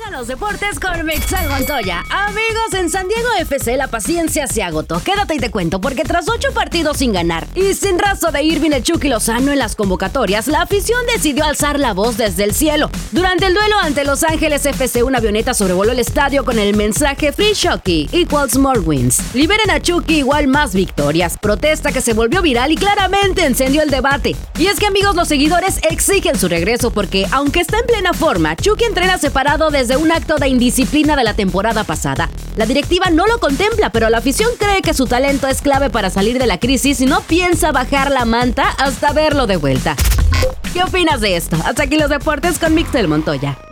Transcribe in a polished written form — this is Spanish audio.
a los deportes con Mixel Montoya. Amigos, en San Diego FC la paciencia se agotó. Quédate y te cuento, porque tras 8 partidos sin ganar y sin rastro de Irving el Chucky Lozano en las convocatorias, la afición decidió alzar la voz desde el cielo. Durante el duelo ante Los Ángeles FC, una avioneta sobrevoló el estadio con el mensaje Free Chucky equals more wins. Liberen a Chucky igual más victorias. Protesta que se volvió viral y claramente encendió el debate. Y es que, amigos, los seguidores exigen su regreso porque, aunque está en plena forma, Chucky entrena separado desde un acto de indisciplina de la temporada pasada. La directiva no lo contempla, pero la afición cree que su talento es clave para salir de la crisis y no piensa bajar la manta hasta verlo de vuelta. ¿Qué opinas de esto? Hasta aquí los deportes con Mixel Montoya.